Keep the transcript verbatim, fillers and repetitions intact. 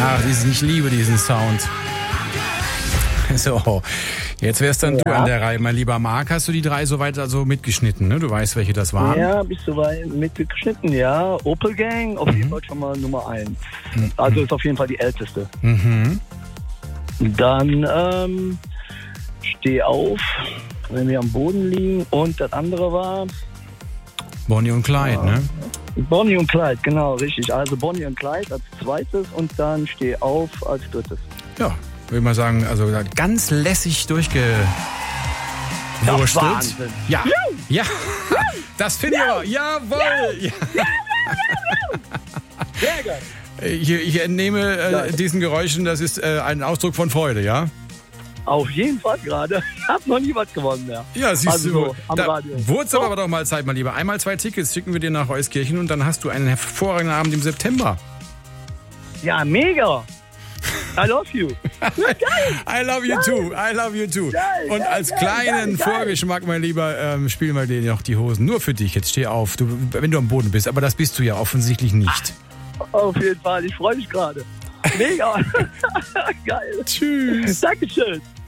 Ach, diesen, ich liebe diesen Sound. So, jetzt wärst dann ja. du an der Reihe, mein lieber Marc. Hast du die drei soweit also mitgeschnitten, ne? Du weißt, welche das waren? Ja, bist du soweit mitgeschnitten, ja. Opel Gang, auf mhm. jeden Fall schon mal Nummer eins. Mhm. Also ist auf jeden Fall die älteste. Mhm. Dann, ähm, Steh auf, wenn wir am Boden liegen. Und das andere war... Bonnie und Clyde, ja. ne? Bonnie und Clyde, genau, richtig. Also Bonnie und Clyde als zweites und dann Steh auf als drittes. Ja. Würde ich mal sagen, also ganz lässig durchgewurstelt. Ja, ja, das finde ich aber. Jawohl! Ja. Sehr geil. Ich, ich entnehme äh, diesen Geräuschen, das ist äh, ein Ausdruck von Freude, ja? Auf jeden Fall gerade. Ich habe noch nie was gewonnen mehr. Ja, siehst also du. So, am da Radio. Wurde es aber doch mal Zeit, mein Lieber. Einmal zwei Tickets schicken wir dir nach Euskirchen und dann hast du einen hervorragenden Abend im September. Ja, mega. I love you. I love you too. I love you too. Und als kleinen Vorgeschmack, mein Lieber, ähm, spielen wir dir noch die Hosen. Nur für dich. Jetzt steh auf, du, wenn du am Boden bist. Aber das bist du ja offensichtlich nicht. Auf jeden Fall. Ich freue mich gerade. Mega. Geil. Tschüss. Dankeschön.